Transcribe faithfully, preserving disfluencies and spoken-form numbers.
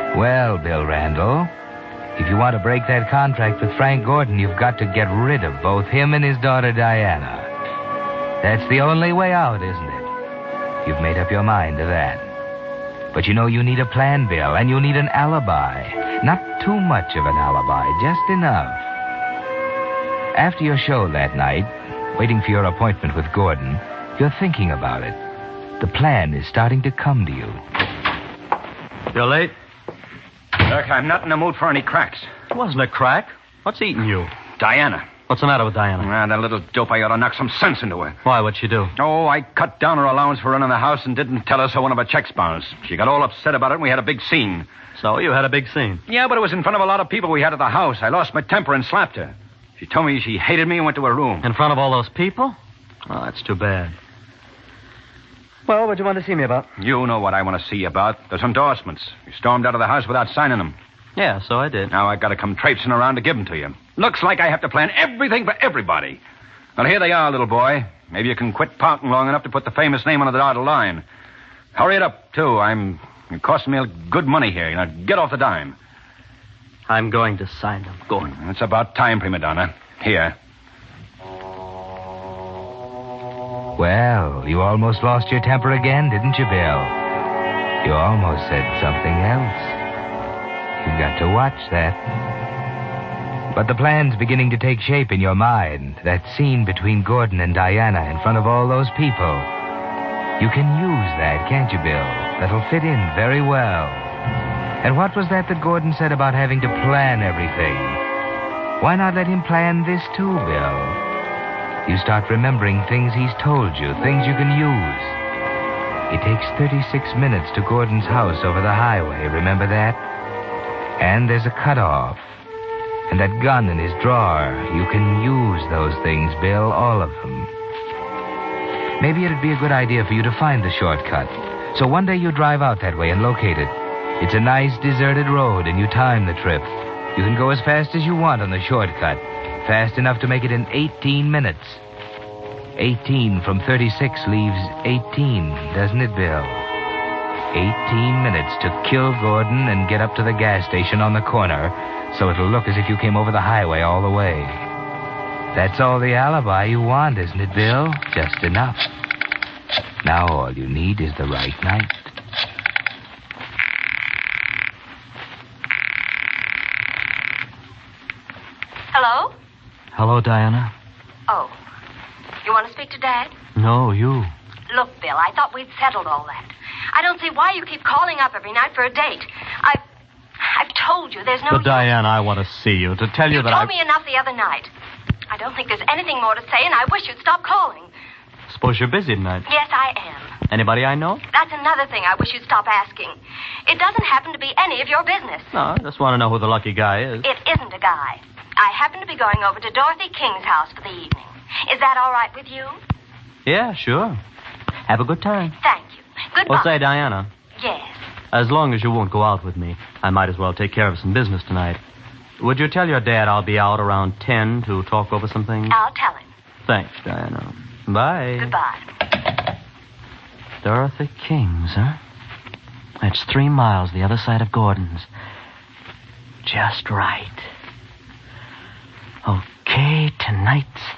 Well, Bill Randall, if you want to break that contract with Frank Gordon, you've got to get rid of both him and his daughter, Diana. That's the only way out, isn't it? You've made up your mind to that. But you know you need a plan, Bill, and you need an alibi. Not too much of an alibi, just enough. After your show that night, waiting for your appointment with Gordon, you're thinking about it. The plan is starting to come to you. You're late? Look, I'm not in the mood for any cracks. It wasn't a crack. What's eating you? Diana. What's the matter with Diana? Ah, that little dope, I ought to knock some sense into her. Why, what'd she do? Oh, I cut down her allowance for running the house and didn't tell her so one of her checks bounced. She got all upset about it and we had a big scene. So you had a big scene? Yeah, but it was in front of a lot of people we had at the house. I lost my temper and slapped her. She told me she hated me and went to her room. In front of all those people? Oh, that's too bad. Well, what'd you want to see me about? You know what I want to see you about. Those endorsements. You stormed out of the house without signing them. Yeah, so I did. Now I got to come traipsing around to give them to you. Looks like I have to plan everything for everybody. Well, here they are, little boy. Maybe you can quit pouting long enough to put the famous name on the dotted line. Hurry it up, too. I'm... It costs me good money here. Now, get off the dime. I'm going to sign them. Go on. It's about time, prima donna. Here. Well, you almost lost your temper again, didn't you, Bill? You almost said something else. You've got to watch that. But the plan's beginning to take shape in your mind. That scene between Gordon and Diana in front of all those people. You can use that, can't you, Bill? That'll fit in very well. And what was that that Gordon said about having to plan everything? Why not let him plan this too, Bill? You start remembering things he's told you, things you can use. It takes thirty-six minutes to Gordon's house over the highway, remember that? And there's a cutoff. And that gun in his drawer. You can use those things, Bill, all of them. Maybe it'd be a good idea for you to find the shortcut. So one day you drive out that way and locate it. It's a nice deserted road, and you time the trip. You can go as fast as you want on the shortcut. Fast enough to make it in eighteen minutes. eighteen from thirty-six leaves eighteen, doesn't it, Bill? eighteen minutes to kill Gordon and get up to the gas station on the corner so it'll look as if you came over the highway all the way. That's all the alibi you want, isn't it, Bill? Just enough. Now all you need is the right night. Hello? Hello, Diana. Oh. You want to speak to Dad? No, you. Look, Bill, I thought we'd settled all that. I don't see why you keep calling up every night for a date. I've... I've told you there's no... But, Diana, I want to see you, to tell you, you that I... I... You told me enough the other night. I don't think there's anything more to say, and I wish you'd stop calling. Suppose you're busy tonight. Yes, I am. Anybody I know? That's another thing I wish you'd stop asking. It doesn't happen to be any of your business. No, I just want to know who the lucky guy is. It isn't a guy. I happen to be going over to Dorothy King's house for the evening. Is that all right with you? Yeah, sure. Have a good time. Thank you. Goodbye. Well, say, Diana. Yes. As long as you won't go out with me, I might as well take care of some business tonight. Would you tell your dad I'll be out around ten to talk over some things? I'll tell him. Thanks, Diana. Bye. Goodbye. Dorothy King's, huh? That's three miles the other side of Gordon's. Just right. Okay, tonight's